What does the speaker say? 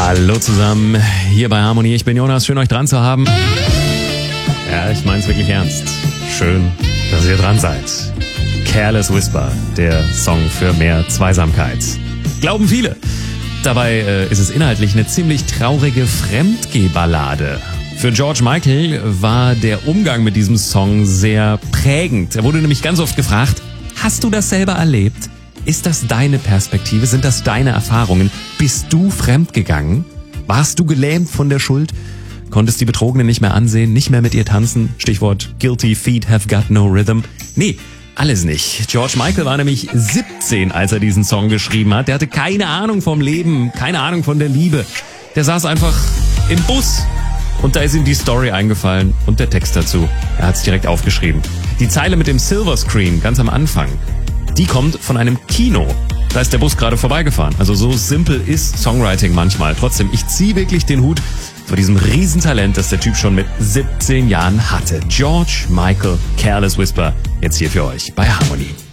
Hallo zusammen, hier bei Harmonie. Ich bin Jonas, schön euch dran zu haben. Ja, ich mein's wirklich ernst. Schön, dass ihr dran seid. Careless Whisper, der Song für mehr Zweisamkeit. Glauben viele. Dabei ist es inhaltlich eine ziemlich traurige Fremdgehballade. Für George Michael war der Umgang mit diesem Song sehr prägend. Er wurde nämlich ganz oft gefragt, hast du das selber erlebt? Ist das deine Perspektive? Sind das deine Erfahrungen? Bist du fremdgegangen? Warst du gelähmt von der Schuld? Konntest die Betrogene nicht mehr ansehen, nicht mehr mit ihr tanzen? Stichwort Guilty Feet have got no rhythm. Nee, alles nicht. George Michael war nämlich 17, als er diesen Song geschrieben hat. Der hatte keine Ahnung vom Leben, keine Ahnung von der Liebe. Der saß einfach im Bus und da ist ihm die Story eingefallen und der Text dazu. Er hat es direkt aufgeschrieben. Die Zeile mit dem Silverscreen ganz am Anfang, die kommt von einem Kino. Da ist der Bus gerade vorbeigefahren. Also so simpel ist Songwriting manchmal. Trotzdem, ich ziehe wirklich den Hut vor diesem Riesentalent, das der Typ schon mit 17 Jahren hatte. George Michael, Careless Whisper, jetzt hier für euch bei Harmonie.